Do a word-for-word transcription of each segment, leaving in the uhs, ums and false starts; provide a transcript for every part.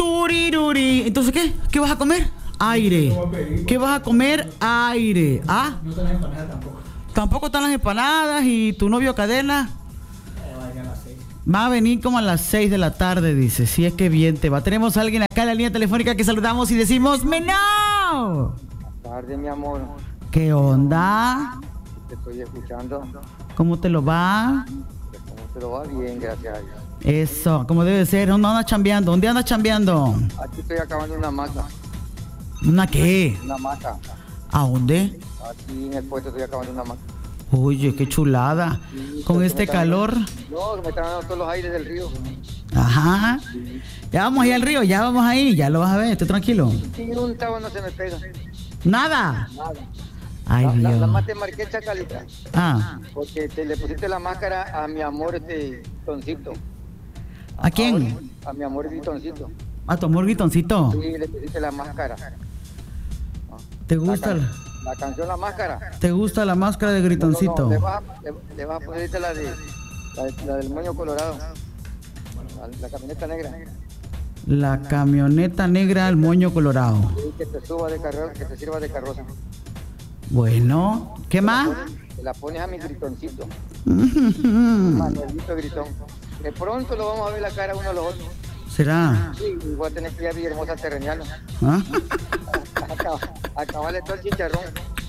Turiruri. Entonces, ¿qué? ¿Qué vas a comer? Aire. ¿Qué vas a comer? Aire. ¿Ah? No están las empanadas tampoco. Tampoco están las empanadas. ¿Y tu novio Cadena? Eh, a las seis. Va a venir como a las seis de la tarde, dice. Si es que bien te va. Tenemos a alguien acá en la línea telefónica que saludamos y decimos ¡Menao! Buenas tardes, mi amor. ¿Qué onda? Te estoy escuchando. ¿Cómo te lo va? ¿Cómo te lo va? Bien, gracias a Dios. Eso, como debe ser. ¿Dónde andas chambeando? ¿Dónde andas chambeando? Aquí estoy acabando una maca. ¿Una qué? Una maca. ¿A dónde? Aquí en el puerto estoy acabando una maca. Oye, qué chulada. Sí, Con porque este me están calor. dando- No, me están dando todos los aires del río. Ajá. Ya vamos ahí al río, ya vamos ahí. Ya lo vas a ver, estoy tranquilo. Y un tabo no se me pega. Nada. Nada. Ay, la, la, Dios. la más te marqué, Chacalita. Ah, Porque te le pusiste la máscara a mi amor, este Toncito. ¿a quién? Ahora, a mi amor, Toncito. A tu amor gritoncito. Sí, le pusiste la máscara. ¿Te gusta, La, la- can- la canción La Máscara. ¿Te gusta la máscara de gritoncito? No, no, le, vas a, le, le vas a poner la, de, la, la del moño colorado. La, la camioneta negra. La camioneta negra, el moño colorado. Sí, que te suba de carro, que te sirva de carroza. Bueno, ¿qué más? Te la pones a mi gritoncito. Manuelito Gritón. De pronto lo vamos a ver la cara uno a los otros. ¿Será? Sí, y voy a tener que ir a Villahermosa Terreniano. ¿Ah? A acabarle todo el chicharrón.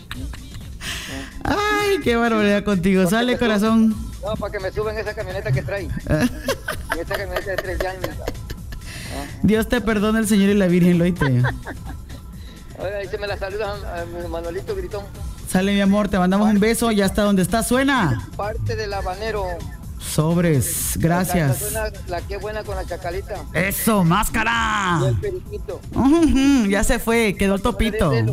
Ay, qué barbaridad contigo. Sale, corazón. No, para que me suban esa camioneta que trae. Y esa camioneta de tres años. Dios te perdone el Señor y la Virgen, lo oíste. Oiga, ahí se me la saluda a mi Manuelito Gritón. Sale, mi amor, te mandamos un beso y hasta donde está suena. Parte del habanero. Sobres, gracias. Suena la que buena con la chacalita. Eso, Y máscara. el periquito. Ujujú, ya se fue, quedó el topito. Celo.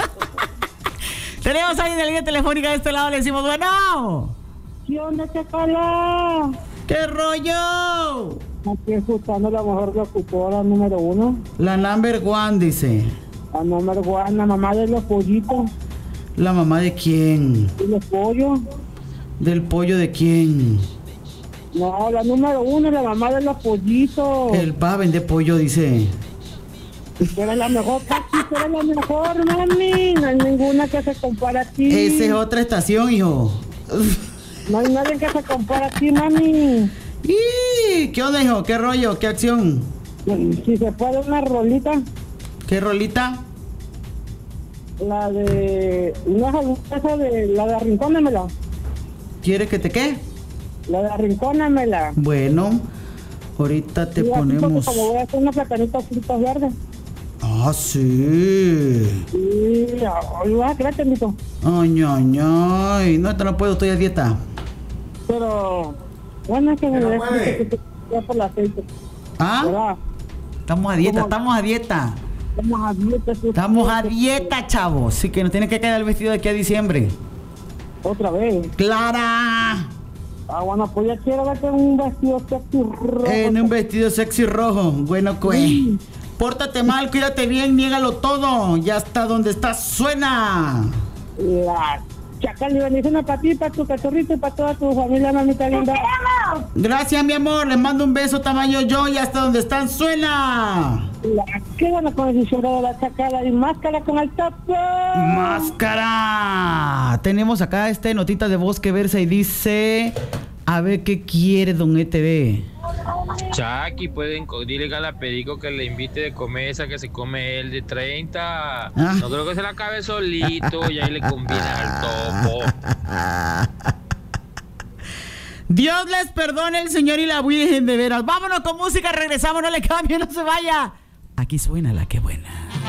Tenemos a alguien de la línea telefónica de este lado, le decimos, bueno. ¿Qué onda, Chacala? ¿Qué rollo? Aquí escuchando la mejor locutora número uno. La number one, dice. La número one, la mamá de los pollitos ¿La mamá de quién? y los pollos. ¿Del pollo de quién? No, la número uno es la mamá de los pollitos. El pa vende pollo, dice. Tú eres la mejor, papi, tú eres la mejor, mami. No hay ninguna que se compara a ti. Esa es otra estación, hijo. No hay nadie que se compara a ti, mami. ¡Y! ¿Qué onda, hijo? ¿Qué rollo? ¿Qué acción? Si se puede una rolita, ¿Qué rolita? la de... No, esa de... La de arrincónemela. ¿Quieres que te qué? La de arrincónemela. Bueno, ahorita te Sí, así porque ponemos... como voy a hacer unos platanitos fritos verdes. Ah, sí. Sí, hoy vas a creer, Tendito. Ay, ay, ay. No, te no puedo, estoy a dieta. Pero, bueno, es que me no dejo puede. que ya por el aceite. ¿Ah? ¿Verdad? Estamos a dieta, ¿Cómo? estamos a dieta. Estamos a dieta. sí. Estamos a dieta, chavos. Así que nos tiene que quedar el vestido de aquí a diciembre. Otra vez. ¡Clara! Ah, bueno, pues ya quiero verte en un vestido sexy rojo. En un vestido sexy rojo. Bueno, pues. Pórtate mal, cuídate bien, niégalo todo. Ya está donde está, suena. La chacal y bendiciones para ti, para tu cachorrito y para toda tu familia, mamita linda. Gracias, mi amor. Les mando un beso tamaño yo y hasta donde están, suena. La qué buena con el de la chacala y máscara con el tapo. Máscara. Tenemos acá este notita de voz que versa y dice, a ver qué quiere don E T V. Chucky, pueden co- dile a la Perico que le invite de comer esa que se come él de treinta. Ah. No creo que se la acabe solito y ahí le combina al topo. Dios les perdone el Señor y la Virgen de veras. Vámonos con música, regresamos, no le cambie, no se vaya. Aquí suena la que buena.